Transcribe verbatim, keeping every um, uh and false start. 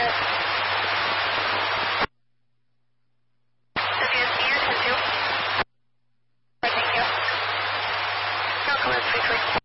it. Sophia, see you, ten two. Thank you. No, come on, three three.